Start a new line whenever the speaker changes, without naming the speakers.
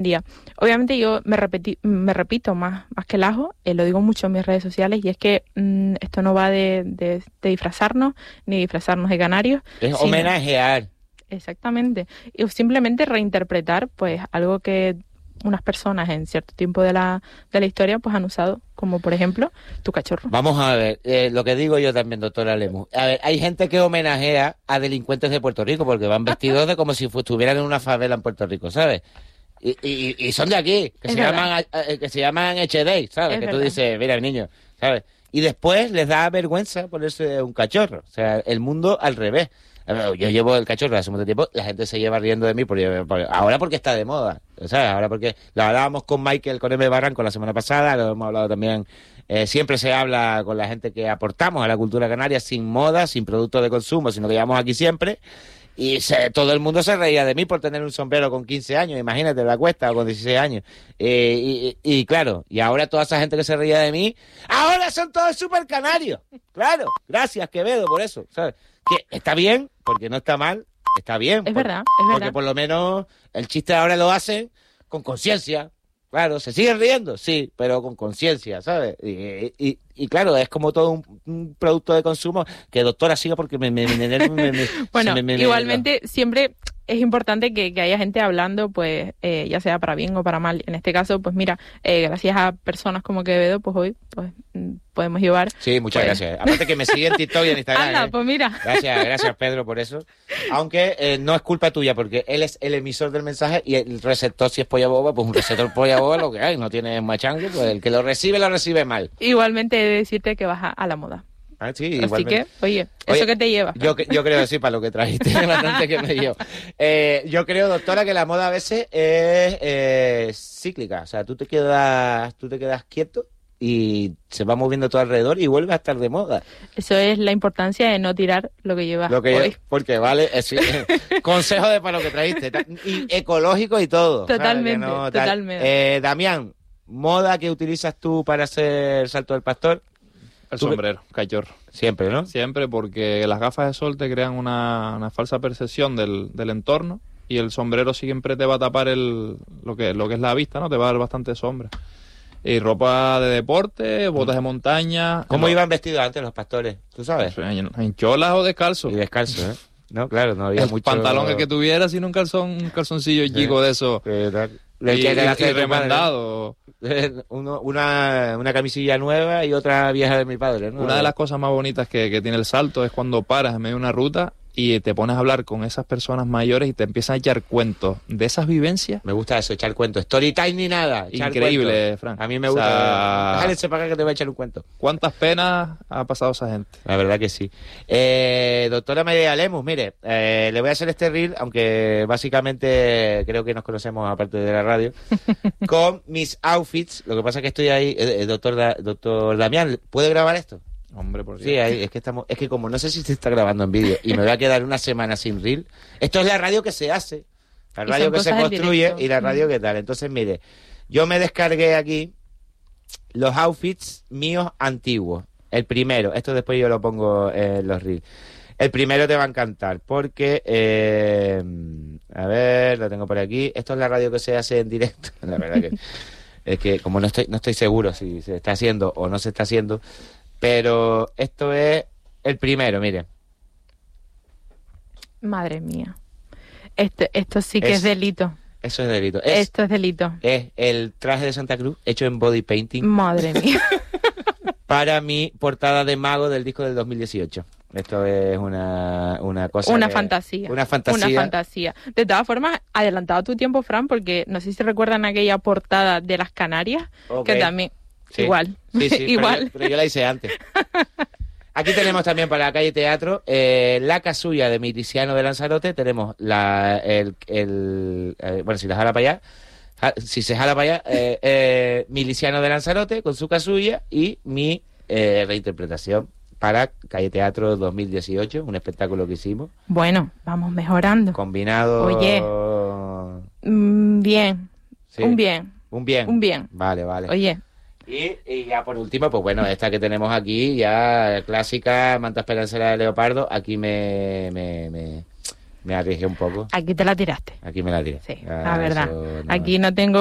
día. Obviamente yo me repito más que el ajo, lo digo mucho en mis redes sociales, y es que esto no va de disfrazarnos, ni disfrazarnos de canarios.
Es homenajear.
Exactamente. Y simplemente reinterpretar pues algo que unas personas en cierto tiempo de la historia pues han usado, como por ejemplo tu cachorro.
Vamos a ver, lo que digo yo también, doctora Lemus. A ver, hay gente que homenajea a delincuentes de Puerto Rico porque van vestidos de como si estuvieran en una favela en Puerto Rico, ¿sabes? Y son de aquí, que se llaman HD, ¿sabes? Que tú dices, mira, niño, ¿sabes? Y después les da vergüenza ponerse un cachorro. O sea, el mundo al revés. Yo llevo el cachorro hace mucho tiempo, la gente se lleva riendo de mí ahora porque está de moda, ¿sabes? Ahora porque lo hablábamos con Michael, con M. Barranco la semana pasada, lo hemos hablado también. Siempre se habla con la gente que aportamos a la cultura canaria sin moda, sin productos de consumo, sino que llevamos aquí siempre. Y todo el mundo se reía de mí por tener un sombrero con 15 años, imagínate, la cuesta, o con 16 años. Y claro, y ahora toda esa gente que se reía de mí, ahora son todos súper canarios. Claro, gracias Quevedo por eso, ¿sabes? Que está bien, porque no está mal, está bien.
Es verdad.
Porque por lo menos el chiste ahora lo hacen con conciencia. Claro, se siguen riendo, sí, pero con conciencia, ¿sabes? Y claro, es como todo un producto de consumo que doctora siga porque
bueno, igualmente siempre es importante que haya gente hablando, pues ya sea para bien o para mal. En este caso, pues mira, gracias a personas como Quevedo, pues hoy pues podemos llevar...
Sí, muchas gracias. Aparte que me sigue en TikTok y en Instagram.
Anda, pues mira.
Gracias Pedro por eso. Aunque no es culpa tuya porque él es el emisor del mensaje y el receptor, si es polla boba, pues un receptor polla boba lo que hay, no tiene machango, pues el que lo recibe mal.
Igualmente he de decirte que vas a la moda.
Ah, sí,
así
igualmente.
que, oye, ¿eso qué te lleva?
Yo creo que sí, para lo que trajiste, bastante que me llevo. Yo creo, doctora, que la moda a veces es cíclica. O sea, tú te quedas quieto y se va moviendo todo alrededor y vuelve a estar de moda.
Eso es la importancia de no tirar lo que llevas hoy.
Porque vale, consejo de para lo que trajiste. Y ecológico y todo.
Totalmente, totalmente.
Damián, ¿moda que utilizas tú para hacer salto del pastor?
El sombrero, cachorro.
Siempre, ¿no?
Siempre, porque las gafas de sol te crean una falsa percepción del entorno y el sombrero siempre te va a tapar lo que es la vista, ¿no? Te va a dar bastante sombra. Y ropa de deporte, botas de montaña...
¿Cómo iban vestidos antes los pastores? ¿Tú sabes?
En cholas o descalzos.
Y descalzos, ¿eh? No, claro, no había mucho...
pantalón que tuviera, sino un calzoncillo chico de eso. Y remendado.
Una camisilla nueva y otra vieja de mi padre, ¿no?
Una de las cosas más bonitas que tiene el salto es cuando paras en medio de una ruta y te pones a hablar con esas personas mayores y te empiezan a echar cuentos de esas vivencias.
Me gusta eso, echar cuentos. Story time ni nada.
Increíble, Fran.
A mí me gusta. Déjale para acá que te voy a echar un cuento.
¿Cuántas penas ha pasado esa gente?
La verdad que sí. Doctora María Lemus, mire, le voy a hacer este reel, aunque básicamente creo que nos conocemos aparte de la radio, con mis outfits. Lo que pasa es que estoy ahí. Doctor Damián, ¿puede grabar esto?
Hombre, por Dios.
Sí, es que como no sé si se está grabando en vídeo y me voy a quedar una semana sin reel. Esto es la radio que se hace, la radio que se construye y la radio que tal. Entonces, mire, yo me descargué aquí los outfits míos antiguos. El primero, esto después yo lo pongo en los reels. El primero te va a encantar porque, a ver, lo tengo por aquí. Esto es la radio que se hace en directo. La verdad que es que como no estoy seguro si se está haciendo o no se está haciendo. Pero esto es el primero, mire.
Madre mía. Esto sí que es delito.
Eso es delito.
Esto es delito.
Es el traje de Santa Cruz hecho en body painting.
Madre mía.
Para mi portada de mago del disco del 2018. Esto es una cosa...
Una fantasía.
Una fantasía.
De todas formas, adelantado tu tiempo, Fran, porque no sé si recuerdan aquella portada de las Canarias, que también... Sí. Igual.
Sí,
igual.
Pero yo la hice antes. Aquí tenemos también para la calle Teatro la casulla de Miliciano de Lanzarote. Tenemos bueno, si la jala para allá, si se jala para allá, Miliciano de Lanzarote con su casulla y mi reinterpretación para calle Teatro 2018, un espectáculo que hicimos.
Bueno, vamos mejorando.
Combinado.
Oye. Bien.
Sí.
Un bien.
Vale.
Oye.
Y ya por último, pues bueno, esta que tenemos aquí, ya clásica, manta esperancera de leopardo. Aquí me Me arriesgué un poco.
Aquí te la tiraste.
Aquí me la tiré.
Sí, la verdad. Aquí no tengo